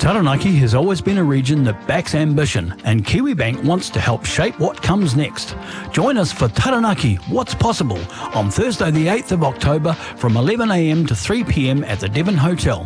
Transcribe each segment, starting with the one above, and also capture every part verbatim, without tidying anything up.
Taranaki has always been a region that backs ambition, and Kiwibank wants to help shape what comes next. Join us for Taranaki What's Possible on Thursday the eighth of October from eleven a m to three p m at the Devon Hotel.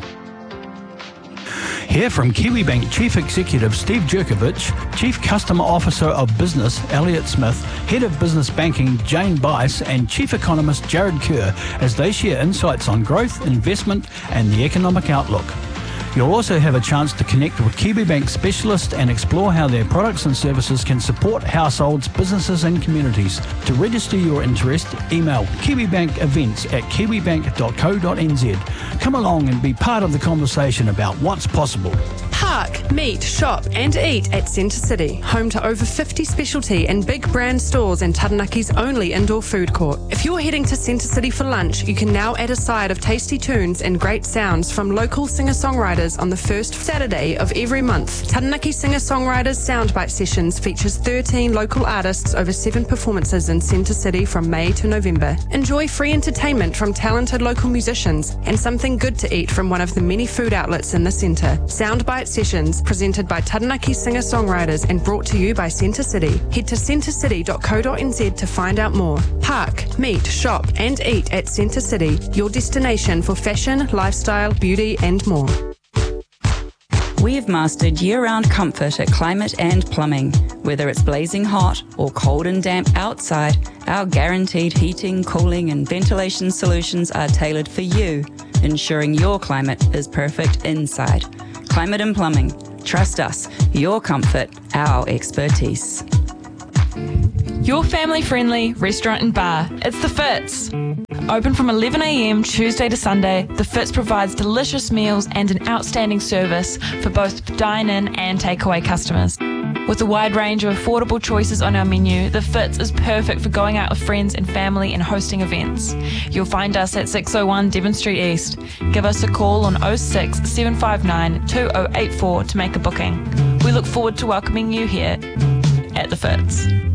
Hear from Kiwibank Chief Executive Steve Jerkovich, Chief Customer Officer of Business Elliot Smith, Head of Business Banking Jane Bice, and Chief Economist Jared Kerr as they share insights on growth, investment and the economic outlook. You'll also have a chance to connect with Kiwibank specialists and explore how their products and services can support households, businesses and communities. To register your interest, email kiwibankevents at kiwibank dot co dot n z. Come along and be part of the conversation about what's possible. Park, meet, shop and eat at Centre City, home to over fifty specialty and big brand stores and Taranaki's only indoor food court. If you're heading to Centre City for lunch, you can now add a side of tasty tunes and great sounds from local singer-songwriters on the first Saturday of every month. Taranaki Singer-Songwriters Soundbite Sessions features thirteen local artists over seven performances in Centre City from May to November. Enjoy free entertainment from talented local musicians and something good to eat from one of the many food outlets in the centre. Soundbite Sessions, presented by Taranaki Singer-Songwriters and brought to you by Centre City. Head to centre city dot co dot n z to find out more. Park, meet, shop and eat at Centre City, your destination for fashion, lifestyle, beauty and more. We've mastered year-round comfort at Climate and Plumbing. Whether it's blazing hot or cold and damp outside, our guaranteed heating, cooling and ventilation solutions are tailored for you, ensuring your climate is perfect inside. Climate and Plumbing. Trust us. Your comfort, our expertise. Your family-friendly restaurant and bar. It's The Fitz. Open from eleven a m Tuesday to Sunday, The Fitz provides delicious meals and an outstanding service for both dine-in and takeaway customers. With a wide range of affordable choices on our menu, The Fitz is perfect for going out with friends and family and hosting events. You'll find us at six oh one Devon Street East. Give us a call on oh six, seven five nine, two oh eight four to make a booking. We look forward to welcoming you here at The Fitz.